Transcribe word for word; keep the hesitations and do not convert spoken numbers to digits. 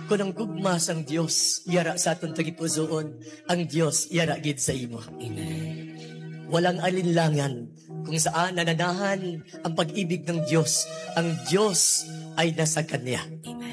Kung ang gugma sang Dios yara sa aton tagipusoon, ang Dios yara gid sa imo. Amen. Walang alinlangan kung saan nananahan ang pag-ibig ng Diyos. Ang Diyos ay nasa Kanya. Amen.